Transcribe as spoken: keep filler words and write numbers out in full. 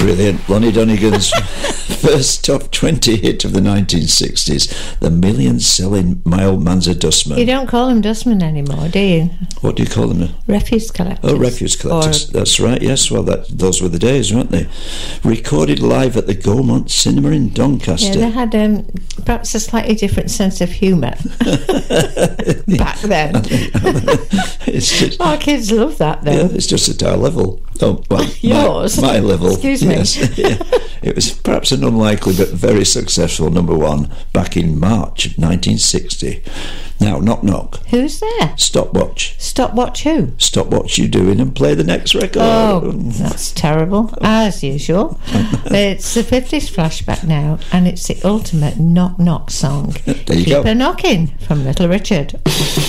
Brilliant. Lonnie Donegan's first top twenty hit of the nineteen sixties, the million-selling My Old Man's a Dustman. You don't call him dustman anymore, do you? What do you call them? Refuse collectors. Oh, refuse collectors. Or, That's right, yes. Well, that those were the days, weren't they? Recorded live at the Gaumont Cinema in Doncaster. yeah, they had um, perhaps a slightly different sense of humour back then. It's just, Our kids love that, though. yeah, it's just at our level. Oh, well, Yours? My, my level. Excuse me. Yes. Yeah. It was perhaps an unlikely but very successful number one back in March of nineteen sixty. Now, knock knock. Who's there? Stopwatch. Stopwatch who? Stop what you doing and play the next record. Oh, that's terrible, as usual. It's the fifties flashback now, and it's the ultimate knock knock song. There you Keep go. a knocking from Little Richard.